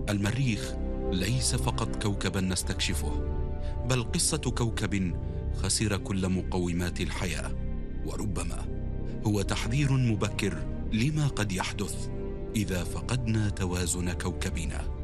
المريخ ليس فقط كوكبا نستكشفه، بل قصة كوكب خسر كل مقومات الحياة، وربما هو تحذير مبكر لما قد يحدث إذا فقدنا توازن كوكبنا.